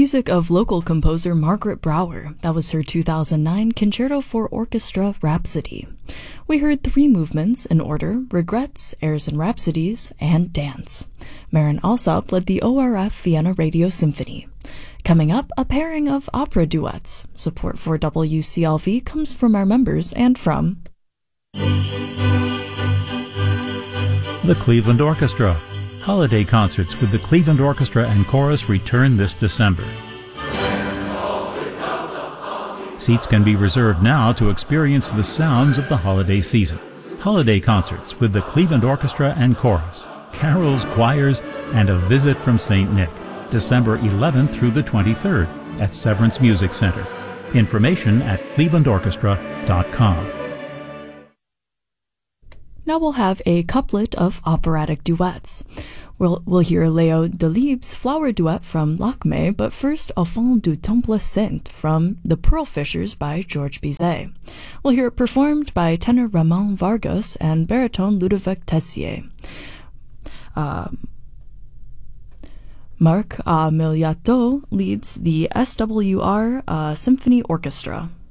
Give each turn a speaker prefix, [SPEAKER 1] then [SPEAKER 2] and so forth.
[SPEAKER 1] music of local composer Margaret Brower. That was her 2009 Concerto for Orchestra Rhapsody. We heard 3 movements in order: Regrets, Airs and Rhapsodies, and Dance. Marin Alsop led the ORF Vienna Radio Symphony. Coming up, a pairing of opera duets. Support for WCLV comes from our members and from
[SPEAKER 2] the Cleveland Orchestra. Holiday concerts with the Cleveland Orchestra and Chorus return this December. Seats can be reserved now to experience the sounds of the holiday season. Holiday concerts with the Cleveland Orchestra and Chorus, carols, choirs, and a visit from St. Nick, December 11th through the 23rd at Severance Music Center. Information at clevelandorchestra.com.
[SPEAKER 1] Now we'll have a couplet of operatic duets. We'll hear Leo Delibes' flower duet from Lakmé, but first Enfant du Temple Saint from The Pearl Fishers by Georges Bizet. We'll hear it performed by tenor Ramon Vargas and baritone Ludovic Tessier. Marc Miliato leads the SWR Symphony Orchestra.